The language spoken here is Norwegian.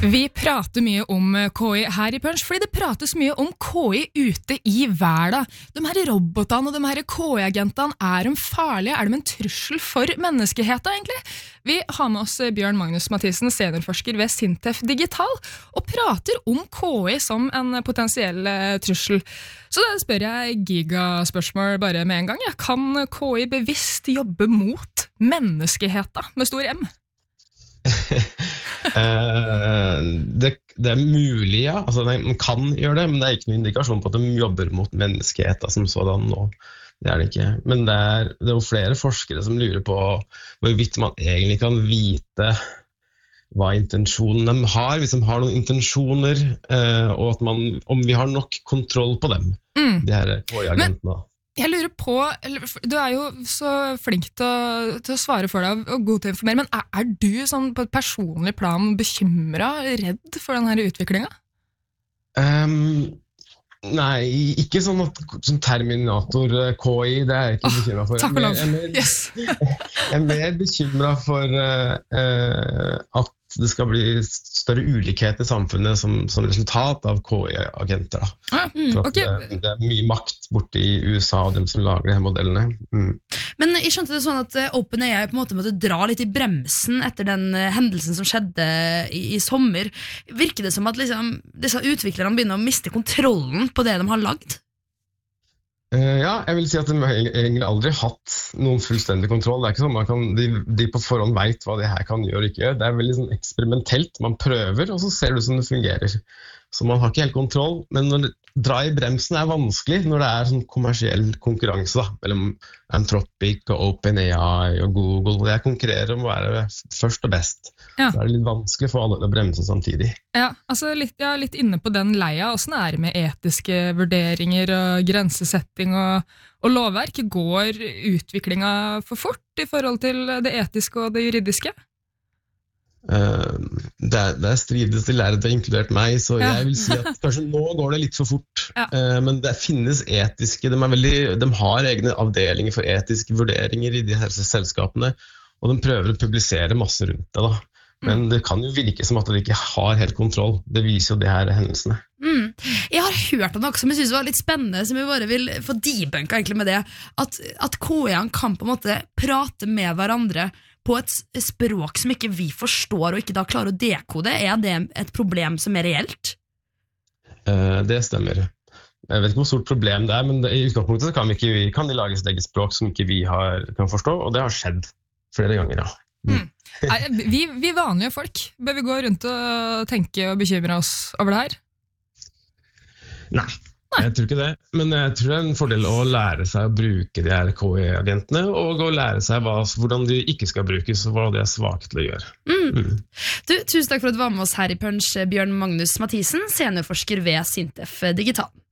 Vi prater mye om KI her I Punch, fordi det prates mye om KI ute I verden. De her robotene og de her KI-agentene, de farlige? De en trussel for menneskeheten, egentlig? Vi har med oss Bjørn Magnus Mathisen, seniorforsker ved Sintef Digital, og prater om KI som en potensiell trussel. Så da spør jeg gigaspørsmål bare med en gang. Kan KI bevisst jobbe mot menneskeheten, med stor M? Det mulig, ja. Altså, man kan gjøre det, men det ikke noen indikasjon på at de jobber mot menneskeheten som sådan nå. Det det ikke. Men det jo flere forskere som lurer på hvorvidt man egentlig kan vite hva intensjonen de har, hvis de har noen intensjoner, og at om vi har nok kontroll på dem, de her KI-agentene. Jeg lurer på, du jo så flink til å svare for deg og god til å informere, men du sånn på et personlig plan bekymret, redd for denne utviklingen? Nei, ikke sånn Terminator KI, det jeg ikke bekymret for. Takk og lov. Jeg mer bekymret for at det skal bli større ulikhet I samfunnet som resultat av KI-agenter. Okay. Det mye makt borte I USA og dem som lager de her modellene. Men jeg skjønte det sånn at OpenAI på en måte måtte dra litt I bremsen etter den hendelsen som skjedde I sommer. Virker det som at liksom, disse utviklerne begynner å miste kontrollen på det de har lagd? Ja, jeg vil si at de egentlig aldri hatt noen fullstendig kontroll. Det ikke sånn de på forhånd vet hva det her kan gjøre og ikke gjøre. Det veldig sånn eksperimentelt. Man prøver, og så ser det ut som det fungerer. Så man har ikke helt kontroll, men når dra I bremsen vanskelig når det sånn kommersiell konkurranse da, mellom Anthropic og OpenAI og Google. Det konkurrerer om å være først og best. Ja. Så det litt vanskelig for alle å bremse samtidig. Ja, altså litt inne på den leia. Hvordan det med etiske vurderinger og grensesetting og lovverk? Går utviklingen for fort I forhold til det etiske og det juridiske? Det strides til lærere inkludert meg, så jeg vil si at kanskje nå går det litt for fort. Men det finnes etiske, de har egne avdelinger for etiske vurderinger I de her selskapene, og de prøver å publisere masse rundt det da. Men det kan jo virke som at de ikke har helt kontroll. Det viser jo de her hendelsene. Jeg har hørt om noe som jeg synes var litt spennende, som jeg bare vil få debunka egentlig med det, at KI-en kan på en måte prate med hverandre på et språk som ikke vi forstår og ikke da klarer å dekode. Det et problem som reelt? Det stemmer. Jeg vet ikke hvor stort problem det men I utgangspunktet så kan de lage sitt eget språk som ikke vi kan forstå, og det har skjedd flere ganger, Vi vanlige folk, bør vi gå rundt og tenke og bekymre oss over det her? Nei. Jeg tror ikke det, men jeg tror det en fordel å lære seg å bruke de her KI-agentene, og å lære seg hvordan de ikke skal brukes, og hva de svake til å gjøre. Tusen takk for at du var med oss her I Punch, Bjørn Magnus Mathisen, seniorforsker ved Sintef Digital.